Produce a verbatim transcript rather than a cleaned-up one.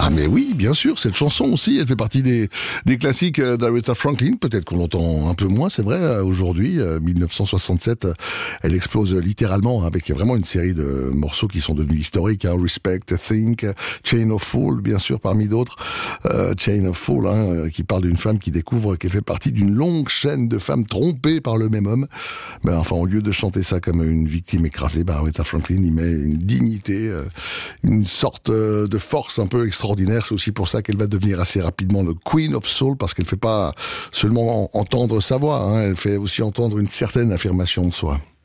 Ah mais oui, bien sûr, cette chanson aussi, elle fait partie des, des classiques d'Aretha Franklin, peut-être qu'on l'entend un peu moins, c'est vrai, aujourd'hui, dix-neuf cent soixante-sept, elle explose littéralement, hein, avec vraiment une série de morceaux qui sont devenus historiques, hein, Respect, Think, Chain of Fool, bien sûr, parmi d'autres, euh, Chain of Fool, hein, qui parle d'une femme qui découvre qu'elle fait partie d'une longue chaîne de femmes trompées par le même homme. Ben, enfin, au lieu de chanter ça comme une victime écrasée, ben, Aretha Franklin y met une dignité, euh, une sorte de force un peu extraordinaire. C'est aussi pour ça qu'elle va devenir assez rapidement le Queen of Soul, parce qu'elle fait pas seulement entendre sa voix, hein, elle fait aussi entendre une certaine affirmation de soi.